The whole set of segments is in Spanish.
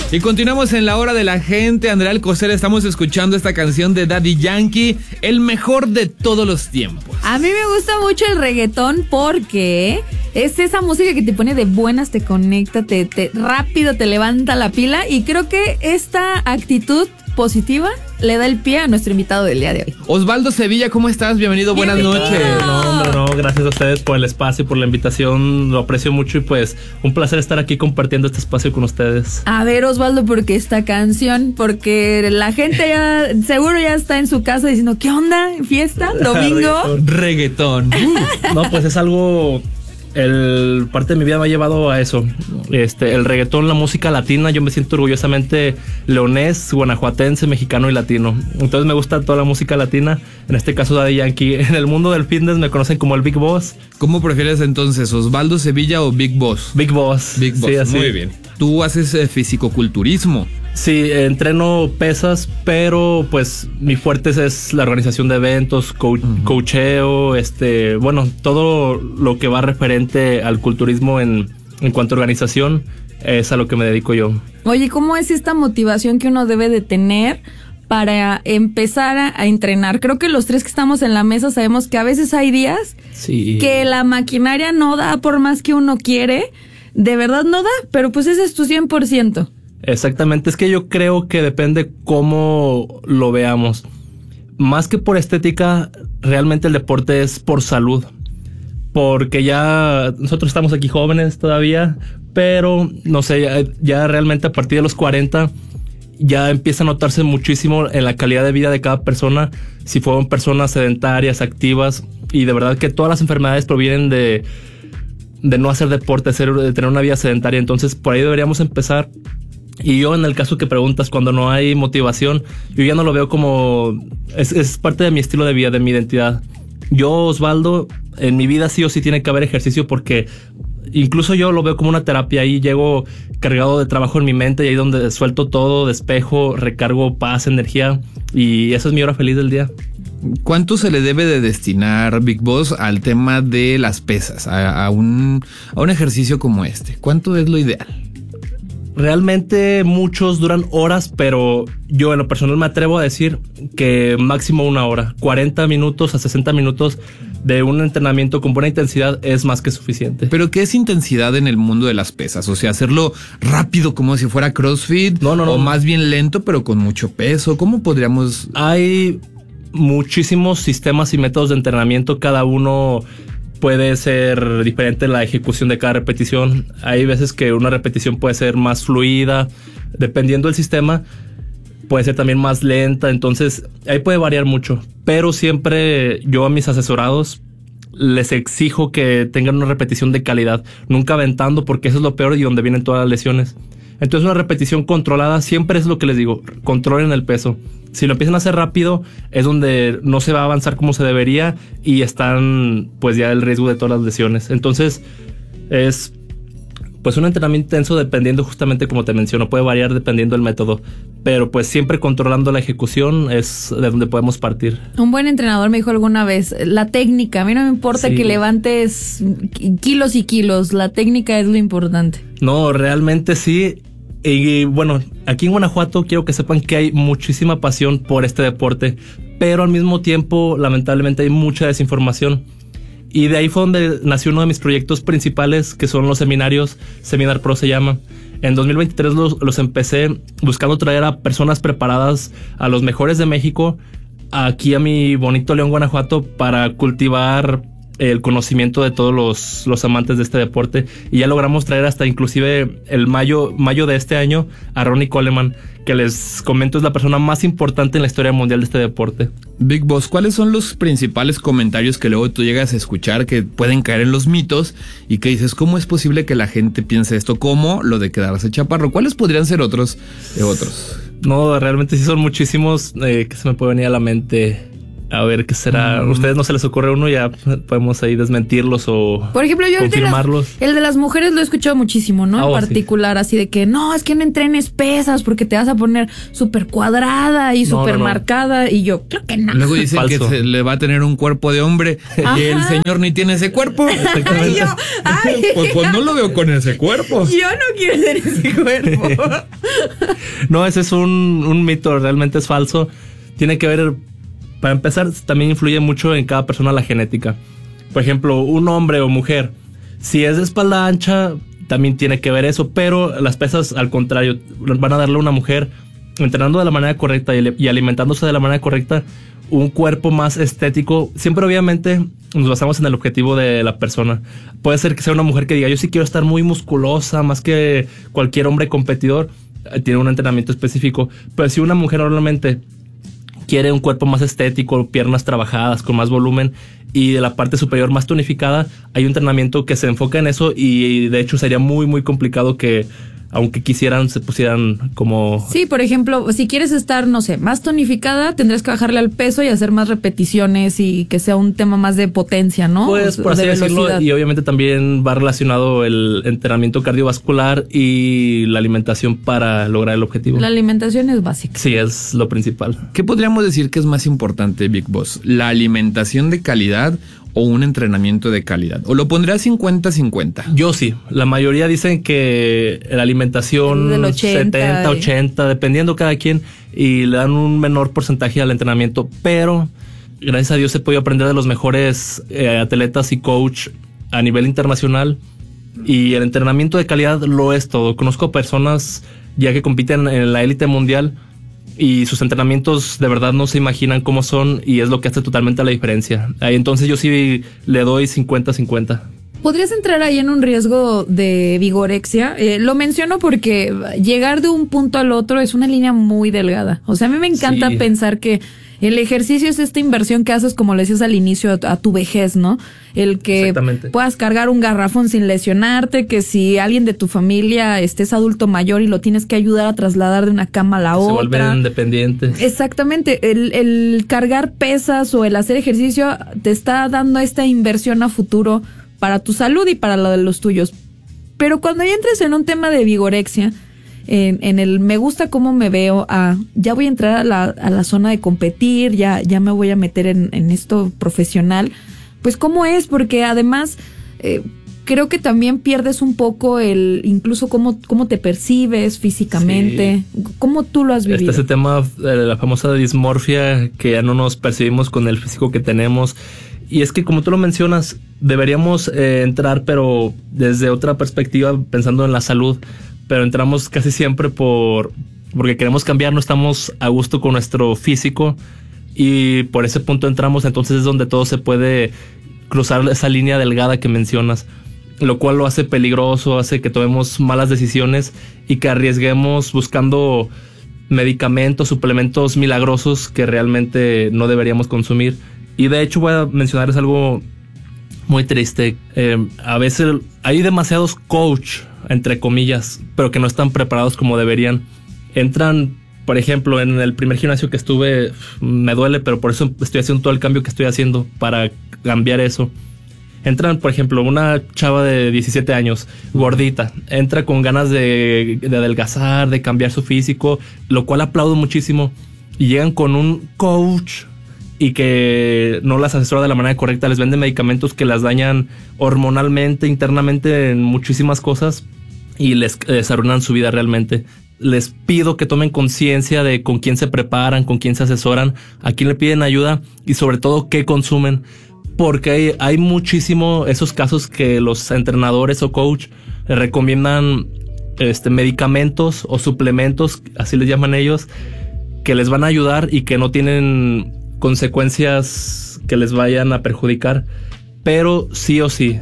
Y continuamos en la hora de la gente. Andrea Alcocer, estamos escuchando esta canción de Daddy Yankee, el mejor de todos los tiempos. A mí me gusta mucho el reggaetón porque es esa música que te pone de buenas, te conecta, te rápido te levanta la pila, y creo que esta actitud positiva le da el pie a nuestro invitado del día de hoy. Osvaldo Sevilla, ¿cómo estás? Bienvenido, buenas noches. No, gracias a ustedes por el espacio y por la invitación, lo aprecio mucho y pues un placer estar aquí compartiendo este espacio con ustedes. A ver, Osvaldo, porque esta canción, porque la gente ya seguro ya está en su casa diciendo, ¿qué onda? ¿Fiesta? ¿Domingo? Reggaetón. No, pues es algo... parte de mi vida me ha llevado a eso. El reggaetón, la música latina, yo me siento orgullosamente leonés, guanajuatense, mexicano y latino. Entonces me gusta toda la música latina, en este caso Daddy Yankee. En el mundo del fitness me conocen como el Big Boss. ¿Cómo prefieres entonces, Osvaldo Sevilla o Big Boss? Big Boss. Big Boss, sí, así. Muy bien. Tú haces fisicoculturismo. Sí, entreno pesas, pero pues mi fuerte es la organización de eventos, coacheo, bueno, todo lo que va referente al culturismo en cuanto a organización es a lo que me dedico yo. Oye, ¿cómo es esta motivación que uno debe de tener para empezar a entrenar? Creo que los tres que estamos en la mesa sabemos que a veces hay días que la maquinaria no da por más que uno quiere, de verdad no da, pero pues ese es tu 100%. Exactamente, es que yo creo que depende cómo lo veamos. Más que por estética, realmente el deporte es por salud. Porque ya nosotros estamos aquí jóvenes todavía, pero no sé, ya realmente a partir de los 40 ya empieza a notarse muchísimo en la calidad de vida de cada persona, si fueron personas sedentarias, activas, y de verdad que todas las enfermedades provienen de no hacer deporte, de tener una vida sedentaria. Entonces por ahí deberíamos empezar. Y yo, en el caso que preguntas, cuando no hay motivación, yo ya no lo veo como... Es parte de mi estilo de vida, de mi identidad. Yo, Osvaldo, en mi vida sí o sí tiene que haber ejercicio, porque incluso yo lo veo como una terapia. Ahí llego cargado de trabajo en mi mente, y ahí donde suelto todo, despejo, recargo paz, energía, y esa es mi hora feliz del día. ¿Cuánto se le debe de destinar, Big Boss, al tema de las pesas, a un ejercicio como este? ¿Cuánto es lo ideal? Realmente muchos duran horas, pero yo en lo personal me atrevo a decir que máximo 1 hora, 40 minutos a 60 minutos de un entrenamiento con buena intensidad es más que suficiente. ¿Pero qué es intensidad en el mundo de las pesas? O sea, hacerlo rápido como si fuera CrossFit, no. O más bien lento pero con mucho peso. ¿Cómo podríamos...? Hay muchísimos sistemas y métodos de entrenamiento, cada uno puede ser diferente la ejecución de cada repetición. Hay veces que una repetición puede ser más fluida, dependiendo del sistema, puede ser también más lenta, entonces ahí puede variar mucho. Pero siempre yo a mis asesorados les exijo que tengan una repetición de calidad, nunca aventando, porque eso es lo peor y donde vienen todas las lesiones. Entonces una repetición controlada siempre es lo que les digo, controlen el peso. Si lo empiezan a hacer rápido es donde no se va a avanzar como se debería y están pues ya el riesgo de todas las lesiones. Entonces es pues un entrenamiento intenso dependiendo justamente como te menciono, puede variar dependiendo del método, pero pues siempre controlando la ejecución es de donde podemos partir. Un buen entrenador me dijo alguna vez, la técnica, a mí no me importa que levantes kilos y kilos, la técnica es lo importante. No, realmente sí. Y bueno, aquí en Guanajuato quiero que sepan que hay muchísima pasión por este deporte, pero al mismo tiempo lamentablemente hay mucha desinformación. Y de ahí fue donde nació uno de mis proyectos principales, que son los seminarios, Seminar Pro se llama. En 2023 los empecé buscando traer a personas preparadas, a los mejores de México, aquí a mi bonito León, Guanajuato, para cultivar el conocimiento de todos los amantes de este deporte. Y ya logramos traer hasta inclusive el mayo de este año a Ronnie Coleman, que les comento es la persona más importante en la historia mundial de este deporte. Big Boss, ¿cuáles son los principales comentarios que luego tú llegas a escuchar que pueden caer en los mitos y que dices, ¿cómo es posible que la gente piense esto? ¿Cómo lo de quedarse chaparro? ¿Cuáles podrían ser otros? No, realmente sí son muchísimos que se me puede venir a la mente. A ver qué será. ¿Ustedes no se les ocurre uno? Ya podemos ahí desmentirlos o por ejemplo, yo confirmarlos. El de las mujeres lo he escuchado muchísimo, ¿no? En particular, sí. Así de que no, es que no entrenes pesas porque te vas a poner súper cuadrada y súper marcada. Y yo, creo que no. Luego dicen que se le va a tener un cuerpo de hombre. Ajá. Y el señor ni tiene ese cuerpo. Pues no lo veo con ese cuerpo. Yo no quiero tener ese cuerpo. No, ese es un mito, realmente es falso. Tiene que ver, para empezar, también influye mucho en cada persona la genética. Por ejemplo, un hombre o mujer, si es de espalda ancha, también tiene que ver eso, pero las pesas, al contrario, van a darle a una mujer, entrenando de la manera correcta y alimentándose de la manera correcta, un cuerpo más estético. Siempre, obviamente, nos basamos en el objetivo de la persona. Puede ser que sea una mujer que diga, yo sí quiero estar muy musculosa, más que cualquier hombre competidor, tiene un entrenamiento específico. Pero si una mujer normalmente quiere un cuerpo más estético, piernas trabajadas, con más volumen y de la parte superior más tonificada, hay un entrenamiento que se enfoca en eso y de hecho sería muy, muy complicado que, aunque quisieran, se pusieran como... Sí, por ejemplo, si quieres estar, no sé, más tonificada, tendrías que bajarle al peso y hacer más repeticiones y que sea un tema más de potencia, ¿no? Pues por así decirlo, y obviamente también va relacionado el entrenamiento cardiovascular y la alimentación para lograr el objetivo. La alimentación es básica. Sí, es lo principal. ¿Qué podríamos decir que es más importante, Big Boss? ¿La alimentación de calidad o un entrenamiento de calidad? ¿O lo pondría 50-50? Yo sí. La mayoría dicen que la alimentación del 70-80, dependiendo cada quien, y le dan un menor porcentaje al entrenamiento, pero gracias a Dios he podido aprender de los mejores atletas y coach a nivel internacional, y el entrenamiento de calidad lo es todo. Conozco personas ya que compiten en la élite mundial y sus entrenamientos de verdad no se imaginan cómo son, y es lo que hace totalmente la diferencia. Entonces yo sí le doy 50-50. ¿Podrías entrar ahí en un riesgo de vigorexia? Lo menciono porque llegar de un punto al otro es una línea muy delgada. O sea, a mí me encanta pensar que el ejercicio es esta inversión que haces, como le decías al inicio, a tu vejez, ¿no? El que puedas cargar un garrafón sin lesionarte, que si alguien de tu familia es adulto mayor y lo tienes que ayudar a trasladar de una cama a la otra. Se vuelven independientes. Exactamente. El cargar pesas o el hacer ejercicio te está dando esta inversión a futuro para tu salud y para la de los tuyos. Pero cuando ya entres en un tema de vigorexia, en el me gusta cómo me veo, ya voy a entrar a la zona de competir, ya me voy a meter en esto profesional, pues cómo es, porque además creo que también pierdes un poco incluso cómo te percibes físicamente, cómo tú lo has vivido. Ese tema de la famosa dismorfia, que ya no nos percibimos con el físico que tenemos. Y es que, como tú lo mencionas, deberíamos entrar, pero desde otra perspectiva, pensando en la salud. Pero entramos casi siempre porque queremos cambiar, no estamos a gusto con nuestro físico, y por ese punto entramos. Entonces es donde todo se puede cruzar esa línea delgada que mencionas, lo cual lo hace peligroso, hace que tomemos malas decisiones y que arriesguemos buscando medicamentos, suplementos milagrosos que realmente no deberíamos consumir. Y de hecho voy a mencionarles algo muy triste. A veces hay demasiados coach, entre comillas, pero que no están preparados como deberían. Entran, por ejemplo, en el primer gimnasio que estuve, me duele, pero por eso estoy haciendo todo el cambio que estoy haciendo para cambiar eso. Entran, por ejemplo, una chava de 17 años, gordita, entra con ganas de adelgazar, de cambiar su físico, lo cual aplaudo muchísimo, y llegan con un coach y que no las asesora de la manera correcta, les vende medicamentos que las dañan hormonalmente, internamente, en muchísimas cosas, y les arruinan su vida realmente. Les pido que tomen conciencia de con quién se preparan, con quién se asesoran, a quién le piden ayuda y sobre todo qué consumen, porque hay muchísimo esos casos que los entrenadores o coach les recomiendan medicamentos o suplementos, así les llaman ellos, que les van a ayudar y que no tienen consecuencias que les vayan a perjudicar, pero sí o sí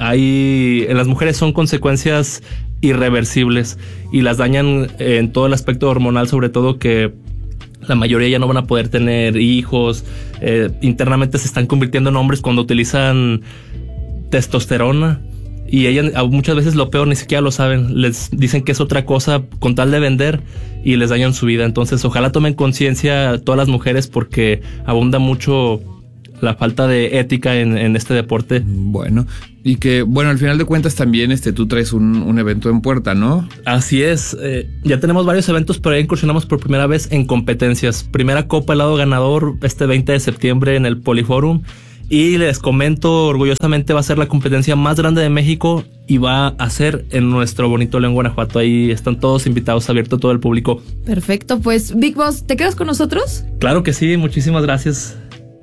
en las mujeres son consecuencias irreversibles y las dañan en todo el aspecto hormonal, sobre todo que la mayoría ya no van a poder tener hijos, internamente se están convirtiendo en hombres cuando utilizan testosterona Y ellas muchas veces lo peor ni siquiera lo saben. Les dicen que es otra cosa con tal de vender y les dañan su vida. Entonces ojalá tomen conciencia todas las mujeres porque abunda mucho la falta de ética en este deporte. Bueno, y que, bueno, al final de cuentas también tú traes un evento en puerta, ¿no? Así es. Ya tenemos varios eventos, pero ya incursionamos por primera vez en competencias. Primera Copa Helado ganador 20 de septiembre en el Poliforum. Y les comento, orgullosamente va a ser la competencia más grande de México y va a ser en nuestro bonito León, Guanajuato. Ahí están todos invitados, abierto a todo el público. Perfecto, pues Big Boss, ¿te quedas con nosotros? Claro que sí, muchísimas gracias.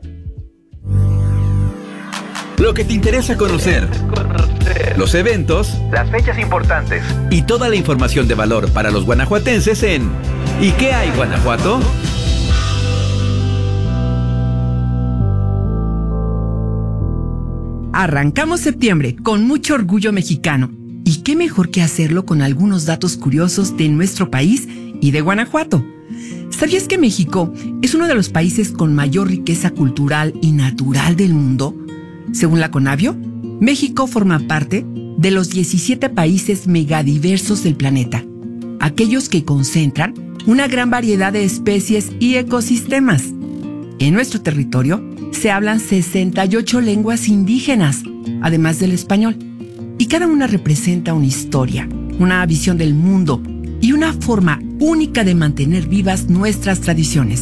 Lo que te interesa conocer, los eventos, las fechas importantes y toda la información de valor para los guanajuatenses en ¿Y qué hay, Guanajuato? Arrancamos septiembre con mucho orgullo mexicano. Y qué mejor que hacerlo con algunos datos curiosos de nuestro país y de Guanajuato. ¿Sabías que México es uno de los países con mayor riqueza cultural y natural del mundo? Según la Conavio, México forma parte de los 17 países megadiversos del planeta, aquellos que concentran una gran variedad de especies y ecosistemas. En nuestro territorio se hablan 68 lenguas indígenas, además del español, y cada una representa una historia, una visión del mundo y una forma única de mantener vivas nuestras tradiciones.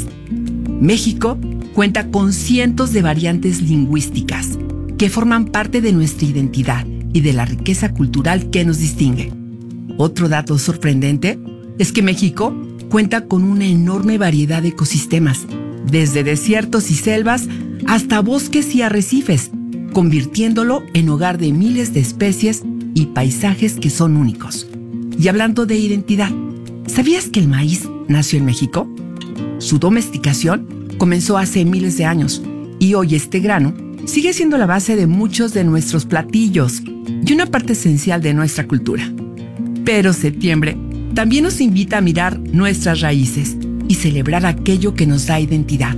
México cuenta con cientos de variantes lingüísticas que forman parte de nuestra identidad y de la riqueza cultural que nos distingue. Otro dato sorprendente es que México cuenta con una enorme variedad de ecosistemas, desde desiertos y selvas hasta bosques y arrecifes, convirtiéndolo en hogar de miles de especies y paisajes que son únicos. Y hablando de identidad, ¿sabías que el maíz nació en México? Su domesticación comenzó hace miles de años y hoy este grano sigue siendo la base de muchos de nuestros platillos y una parte esencial de nuestra cultura. Pero septiembre también nos invita a mirar nuestras raíces y celebrar aquello que nos da identidad.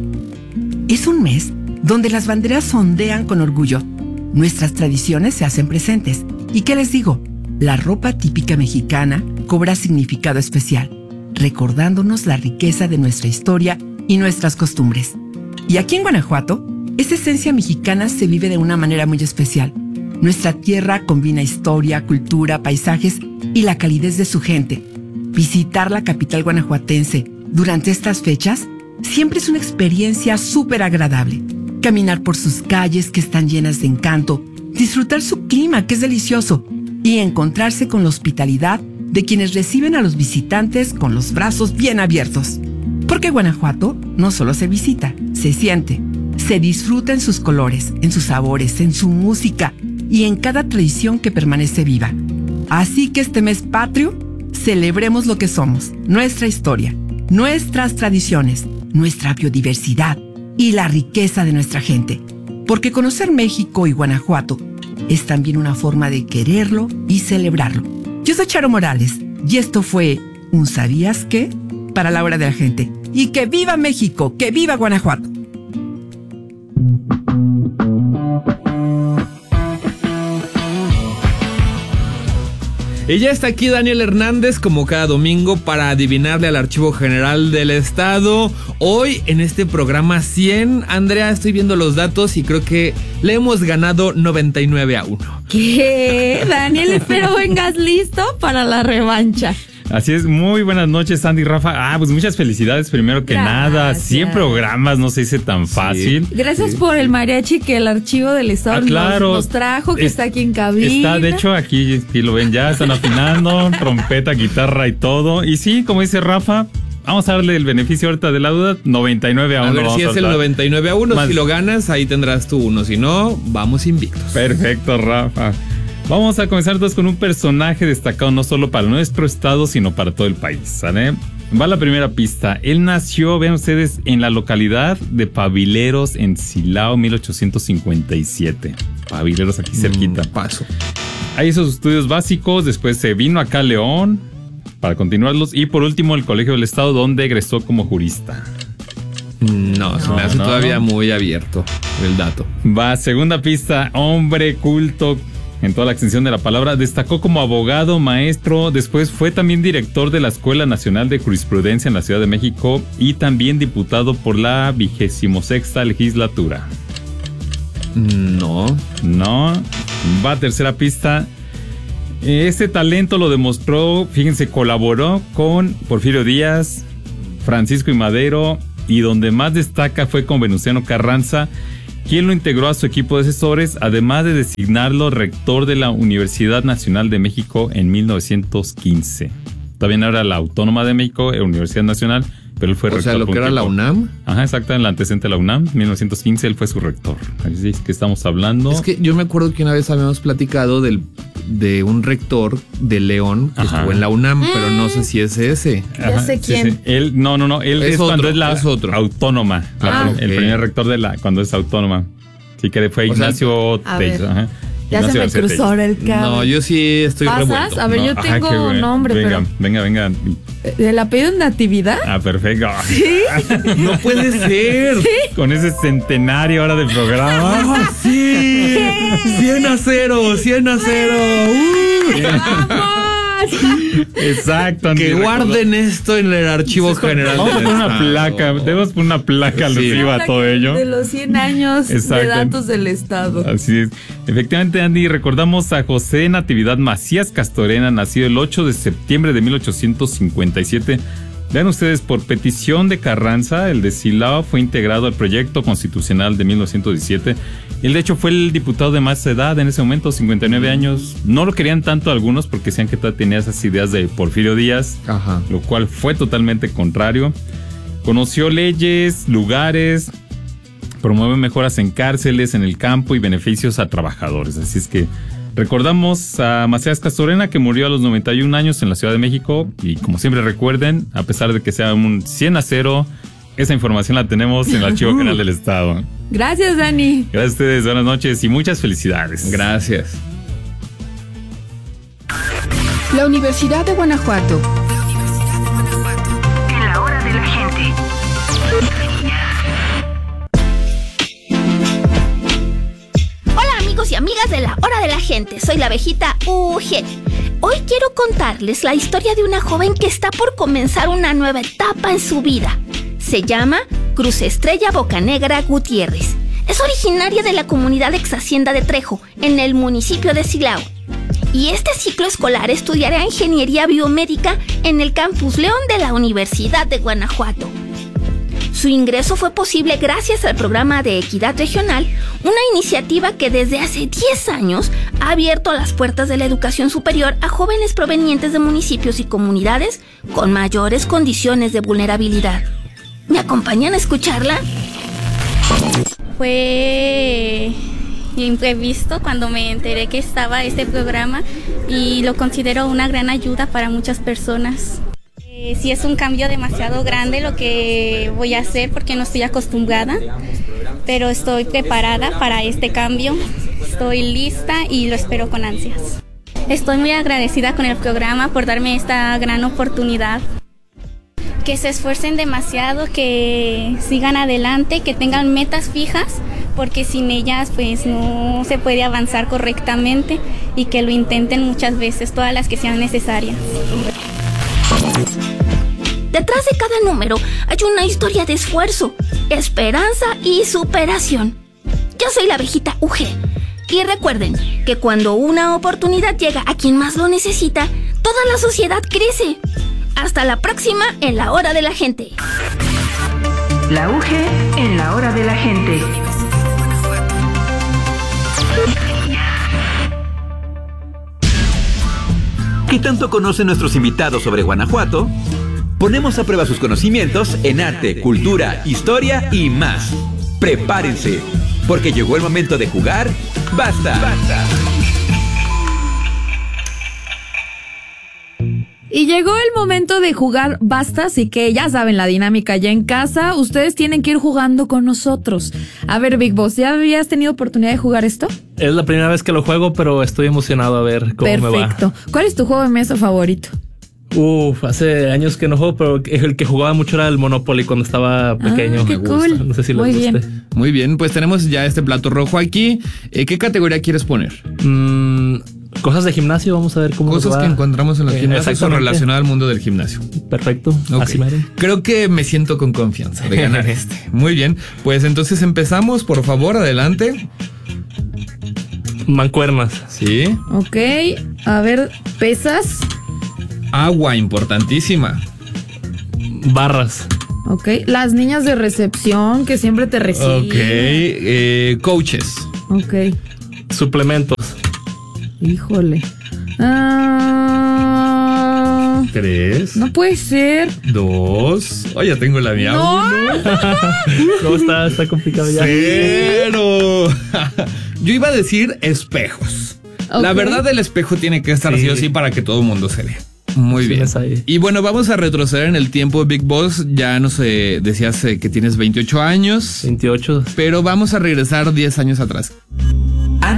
Es un mes donde las banderas ondean con orgullo. Nuestras tradiciones se hacen presentes. ¿Y qué les digo? La ropa típica mexicana cobra significado especial, recordándonos la riqueza de nuestra historia y nuestras costumbres. Y aquí en Guanajuato, esa esencia mexicana se vive de una manera muy especial. Nuestra tierra combina historia, cultura, paisajes y la calidez de su gente. Visitar la capital guanajuatense durante estas fechas siempre es una experiencia súper agradable. Caminar por sus calles que están llenas de encanto, disfrutar su clima que es delicioso y encontrarse con la hospitalidad de quienes reciben a los visitantes con los brazos bien abiertos. Porque Guanajuato no solo se visita, se siente, se disfruta en sus colores, en sus sabores, en su música y en cada tradición que permanece viva. Así que este mes patrio, celebremos lo que somos, nuestra historia, nuestras tradiciones, nuestra biodiversidad y la riqueza de nuestra gente. Porque conocer México y Guanajuato es también una forma de quererlo y celebrarlo. Yo soy Charo Morales y esto fue un ¿Sabías qué? Para la hora de la gente. Y que viva México, que viva Guanajuato. Y ya está aquí Daniel Hernández como cada domingo para adivinarle al Archivo General del Estado. Hoy en este programa 100, Andrea, estoy viendo los datos y creo que le hemos ganado 99-1. ¿Qué? Daniel, espero vengas listo para la revancha. Así es, muy buenas noches, Sandy y Rafa. Pues muchas felicidades, primero que nada. 100 programas, no se dice tan fácil. Gracias por el mariachi que el Archivo del Estado nos trajo, que está aquí en cabina. Está, de hecho, aquí lo ven ya, están afinando, trompeta, guitarra y todo. Y sí, como dice Rafa, vamos a darle el beneficio ahorita de la duda, 99-1. A ver si es el 99-1, si lo ganas, ahí tendrás tu 1. Si no, vamos invictos. Perfecto, Rafa. Vamos a comenzar entonces con un personaje destacado no solo para nuestro estado, sino para todo el país, ¿sale? Va la primera pista. Él nació, vean ustedes, en la localidad de Pavileros, en Silao, 1857. Pavileros, aquí cerquita. Paso. Ahí hizo sus estudios básicos, después se vino acá a León para continuarlos y por último el Colegio del Estado, donde egresó como jurista. No, se me hace todavía muy abierto el dato. Va, segunda pista. Hombre culto, en toda la extensión de la palabra. Destacó como abogado, maestro, después fue también director de la Escuela Nacional de Jurisprudencia en la Ciudad de México y también diputado por la 26ª legislatura. No. Va a tercera pista. Este talento lo demostró, fíjense, colaboró con Porfirio Díaz, Francisco I. Madero, y donde más destaca fue con Venustiano Carranza, quien lo integró a su equipo de asesores, además de designarlo rector de la Universidad Nacional de México en 1915. También era la Autónoma de México, Universidad Nacional, pero él fue rector. O sea, lo que era la UNAM. Ajá, exacto, en la antecedente de la UNAM, 1915, él fue su rector. Así es que estamos hablando. Es que yo me acuerdo que una vez habíamos platicado de un rector de León que estuvo en la UNAM, pero no sé si es ese. Ya sé quién. Sí. Él, no, él es cuando es la autónoma. El primer rector cuando es autónoma. Sí, que fue Ignacio Tello. Ya Ignacio se me cruzó el cable. No, yo sí estoy revuelto. A ver, yo tengo un nombre, Venga. ¿El apellido Natividad? Ah, perfecto. ¿Sí? No puede ser. ¿Sí? Con ese centenario ahora del programa. Sí. 100-0. 100-0. ¡Vamos! Exacto. Que guarden esto en el archivo general. Vamos a poner una placa. Debemos poner una placa alusiva a todo ello. De los 100 años de datos del Estado. Así es. Efectivamente, Andy, recordamos a José Natividad Macías Castorena, nacido el 8 de septiembre de 1857. Vean ustedes, por petición de Carranza, el de Silao fue integrado al proyecto constitucional de 1917. Él, de hecho, fue el diputado de más edad en ese momento, 59 años. No lo querían tanto algunos porque decían que tenía esas ideas de Porfirio Díaz, lo cual fue totalmente contrario. Conoció leyes, lugares, promueve mejoras en cárceles, en el campo y beneficios a trabajadores. Así es que recordamos a Macías Castorena, que murió a los 91 años en la Ciudad de México. Y como siempre recuerden, a pesar de que sea un 100-0, esa información la tenemos en el Archivo General del Estado. Gracias, Dani. Gracias a ustedes, buenas noches y muchas felicidades. Gracias. La Universidad de Guanajuato. En la hora de la gente. Y amigas de la hora de la gente, soy la abejita UG. Hoy quiero contarles la historia de una joven que está por comenzar una nueva etapa en su vida. Se llama Cruz Estrella Bocanegra Gutiérrez. Es originaria de la comunidad ex Hacienda de Trejo, en el municipio de Silao. Y este ciclo escolar estudiará ingeniería biomédica en el Campus León de la Universidad de Guanajuato. Su ingreso fue posible gracias al programa de Equidad Regional, una iniciativa que desde hace 10 años ha abierto las puertas de la educación superior a jóvenes provenientes de municipios y comunidades con mayores condiciones de vulnerabilidad. ¿Me acompañan a escucharla? Fue imprevisto cuando me enteré que estaba este programa y lo considero una gran ayuda para muchas personas. Sí, es un cambio demasiado grande lo que voy a hacer porque no estoy acostumbrada, pero estoy preparada para este cambio, estoy lista y lo espero con ansias. Estoy muy agradecida con el programa por darme esta gran oportunidad. Que se esfuercen demasiado, que sigan adelante, que tengan metas fijas, porque sin ellas pues no se puede avanzar correctamente, y que lo intenten muchas veces, todas las que sean necesarias. Detrás de cada número hay una historia de esfuerzo, esperanza y superación. Yo soy la abejita UG. Y recuerden que cuando una oportunidad llega a quien más lo necesita, toda la sociedad crece. Hasta la próxima en la hora de la gente. La UG en la hora de la gente. ¿Qué tanto conocen nuestros invitados sobre Guanajuato? Ponemos a prueba sus conocimientos en arte, cultura, historia y más. Prepárense, porque llegó el momento de jugar. ¡Basta! Y llegó el momento de jugar Basta, así que ya saben la dinámica ya en casa. Ustedes tienen que ir jugando con nosotros. A ver, Big Boss, ¿ya habías tenido oportunidad de jugar esto? Es la primera vez que lo juego, pero estoy emocionado a ver cómo me va. Perfecto. ¿Cuál es tu juego de mesa favorito? Hace años que no juego, pero el que jugaba mucho era el Monopoly cuando estaba pequeño. Qué me gusta. cool. No sé si Muy les guste. bien. Muy bien, pues tenemos ya este plato rojo aquí. ¿Qué categoría quieres poner? Cosas de gimnasio, vamos a ver cómo Cosas que encontramos en los gimnasios son relacionadas al mundo del gimnasio. Perfecto, Okay. así mero. Creo que me siento con confianza de ganar este. Muy bien, pues entonces empezamos, por favor, adelante. Mancuernas. Sí. Ok, a ver, pesas. Agua, importantísima. Barras. Ok, las niñas de recepción que siempre te reciben. Ok, coaches. Ok. Suplementos. Híjole. 3. No puede ser. 2. Oh, ya tengo la mía. No. 1. ¿Cómo está? Está complicado ya. 0. Yo iba a decir espejos. Okay. La verdad, el espejo tiene que estar sí o sí para que todo el mundo se vea. Muy bien. Ahí. Y bueno, vamos a retroceder en el tiempo, Big Boss. Ya no sé, decías que tienes 28 años. 28. Pero vamos a regresar 10 años atrás.